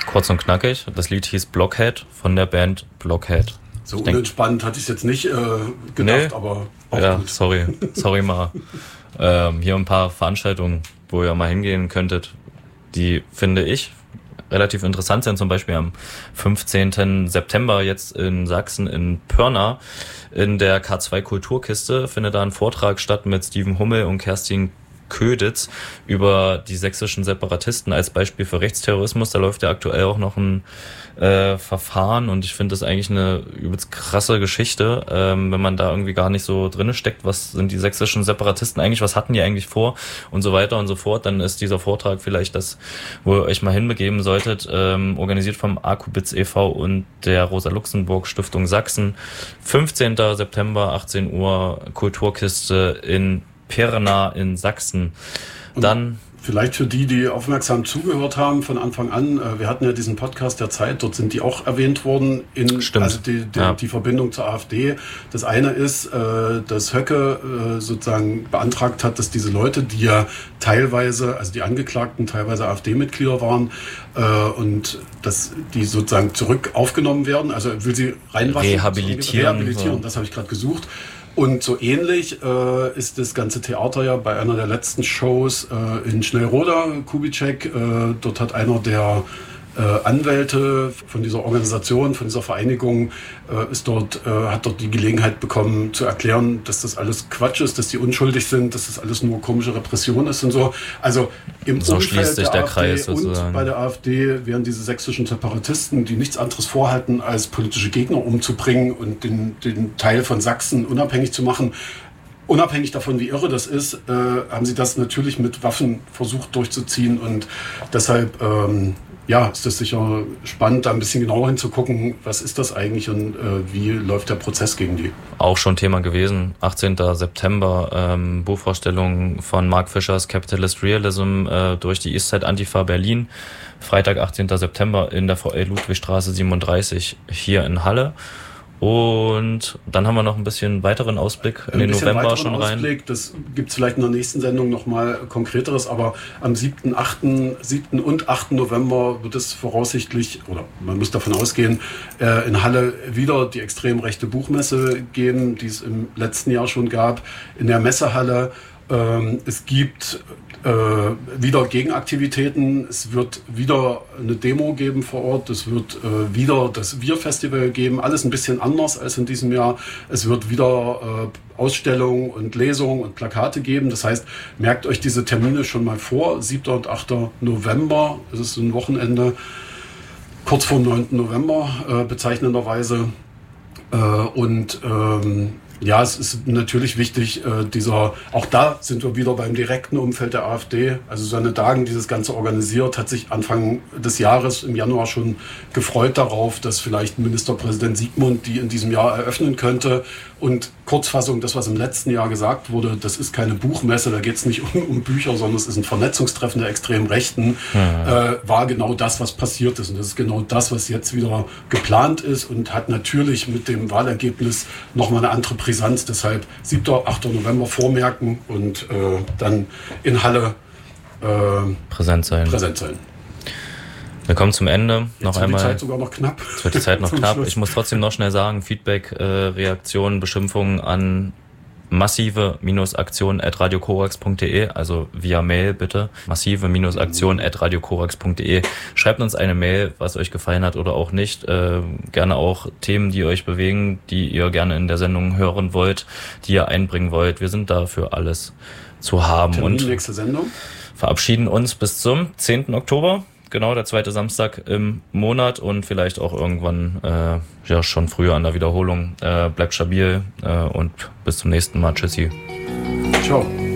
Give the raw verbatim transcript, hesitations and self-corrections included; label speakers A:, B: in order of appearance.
A: Kurz und knackig. Das Lied hieß Blockhead von der Band Blockhead.
B: So unentspannt hatte ich es jetzt nicht äh, gedacht,
A: nee.
B: aber auch
A: ja,
B: gut.
A: sorry. Sorry mal. ähm, hier ein paar Veranstaltungen, wo ihr mal hingehen könntet, die, finde ich, relativ interessant sind. Zum Beispiel am fünfzehnten September jetzt in Sachsen in Pirna in der K zwei Kulturkiste findet da ein Vortrag statt mit Steven Hummel und Kerstin Köditz über die sächsischen Separatisten als Beispiel für Rechtsterrorismus. Da läuft ja aktuell auch noch ein äh, Verfahren und ich finde das eigentlich eine übelst krasse Geschichte, ähm, wenn man da irgendwie gar nicht so drinne steckt, was sind die sächsischen Separatisten eigentlich, was hatten die eigentlich vor und so weiter und so fort. Dann ist dieser Vortrag vielleicht das, wo ihr euch mal hinbegeben solltet, ähm, organisiert vom Akubitz e V und der Rosa-Luxemburg-Stiftung Sachsen. fünfzehnten September, achtzehn Uhr, Kulturkiste in Pirna in Sachsen. Dann
B: vielleicht für die, die aufmerksam zugehört haben von Anfang an, äh, wir hatten ja diesen Podcast der Zeit, dort sind die auch erwähnt worden, in,
A: Stimmt.
B: also die, die,
A: ja.
B: die Verbindung zur AfD. Das eine ist, äh, dass Höcke äh, sozusagen beantragt hat, dass diese Leute, die ja teilweise, also die Angeklagten teilweise AfD-Mitglieder waren, äh, und dass die sozusagen zurück aufgenommen werden, also will sie reinwaschen.
A: Rehabilitieren.
B: Rehabilitieren, so. Das habe ich gerade gesucht. Und so ähnlich äh, ist das ganze Theater ja bei einer der letzten Shows äh, in Schnellroda, Kubitschek. Äh, dort hat einer der äh, Anwälte von dieser Organisation, von dieser Vereinigung, äh, ist dort, äh, hat dort die Gelegenheit bekommen zu erklären, dass das alles Quatsch ist, dass die unschuldig sind, dass das alles nur komische Repression ist und so. Also im
A: so
B: Umfeld
A: schließt sich
B: der,
A: der
B: AfD
A: Kreis sozusagen.
B: Und bei der AfD werden diese sächsischen Separatisten, die nichts anderes vorhatten, als politische Gegner umzubringen und den, den Teil von Sachsen unabhängig zu machen. Unabhängig davon, wie irre das ist, äh, haben sie das natürlich mit Waffen versucht durchzuziehen und deshalb ähm, ja, ist das sicher spannend, da ein bisschen genauer hinzugucken, was ist das eigentlich und äh, wie läuft der Prozess gegen die.
A: Auch schon Thema gewesen, achtzehnten September, ähm, Buchvorstellung von Mark Fischers Capitalist Realism äh, durch die Eastside Antifa Berlin. Freitag, achtzehnten September in der V L Ludwigstraße siebenunddreißig hier in Halle. Und dann haben wir noch ein bisschen weiteren Ausblick in den November schon rein. Ausblick,
B: das gibt es vielleicht in der nächsten Sendung nochmal konkreteres, aber am siebten, achten, siebten und achten November wird es voraussichtlich, oder man muss davon ausgehen, in Halle wieder die extrem rechte Buchmesse geben, die es im letzten Jahr schon gab, in der Messehalle. Es gibt äh, wieder Gegenaktivitäten, es wird wieder eine Demo geben vor Ort, es wird äh, wieder das Wir-Festival geben, alles ein bisschen anders als in diesem Jahr. Es wird wieder äh, Ausstellungen und Lesungen und Plakate geben. Das heißt, merkt euch diese Termine schon mal vor. siebten und achten November, das ist ein Wochenende, kurz vor dem neunten November äh, bezeichnenderweise. Äh, und ähm, ja, es ist natürlich wichtig, äh, dieser, auch da sind wir wieder beim direkten Umfeld der AfD. Also Susanne Dagen, die das Ganze organisiert, hat sich Anfang des Jahres im Januar schon gefreut darauf, dass vielleicht Ministerpräsident Siegmund die in diesem Jahr eröffnen könnte. Und Kurzfassung, das, was im letzten Jahr gesagt wurde, das ist keine Buchmesse, da geht es nicht um, um Bücher, sondern es ist ein Vernetzungstreffen der extrem Rechten, ja. äh, war genau das, was passiert ist. Und das ist genau das, was jetzt wieder geplant ist und hat natürlich mit dem Wahlergebnis nochmal eine andere Brisanz. Deshalb siebten, achten November vormerken und äh, dann in Halle äh,
A: präsent sein.
B: Präsent sein.
A: Wir kommen zum Ende.
B: Jetzt
A: noch
B: wird
A: einmal.
B: Die Zeit sogar noch knapp.
A: Jetzt wird die Zeit noch knapp. Ich muss trotzdem noch schnell sagen, Feedback, äh, Reaktionen, Beschimpfungen an massive Aktion at radiokorax punkt de, also via Mail bitte. massive Aktion at radiokorax punkt de. Schreibt uns eine Mail, was euch gefallen hat oder auch nicht. Äh, gerne auch Themen, die euch bewegen, die ihr gerne in der Sendung hören wollt, die ihr einbringen wollt. Wir sind da für alles zu haben.
B: Termin
A: und
B: nächste Sendung.
A: Verabschieden uns bis zum zehnten Oktober. Genau, der zweite Samstag im Monat und vielleicht auch irgendwann äh, ja schon früher an der Wiederholung. Äh, bleibt stabil äh, und bis zum nächsten Mal. Tschüssi.
B: Ciao.